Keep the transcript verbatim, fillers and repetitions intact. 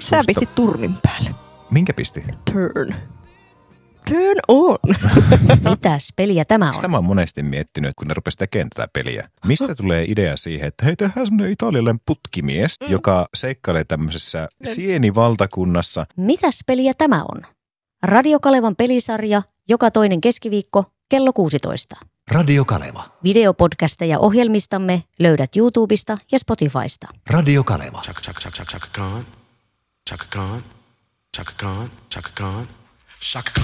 Sä pistit turnin päälle. Minkä pisti? Turn. Turn on. Mitäs peliä tämä on? Sitä mä oon monesti miettinyt, kun ne rupesi tekemään tätä peliä. Mistä tulee idea siihen, että hei, tehdään semmoinen italialainen putkimies, mm. joka seikkailee tämmöisessä sienivaltakunnassa. Mitäs peliä tämä on? Radio Kalevan pelisarja joka toinen keskiviikko kello kuusitoista. Radio Kaleva. Videopodcasteja ohjelmistamme löydät YouTubesta ja Spotifysta. Radio Kaleva. Chaka chaka chaka chaka Khan. Chaka Khan. Chaka Khan. Chaka Khan. Chaka Khan.